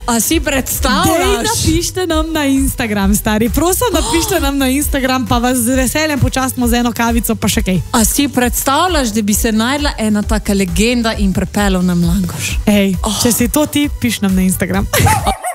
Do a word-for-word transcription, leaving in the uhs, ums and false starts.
A si predstavljaš? Dej, napište nam na Instagram, stari. Prosim, napište nam na Instagram, pa vas z veseljem počastimo z eno kavico, pa še kaj. A si predstavljaš, da bi se najdla ena taka legenda in prepelal na Mlangoš? Ej, oh. Če si to ti, piš nam na Instagram.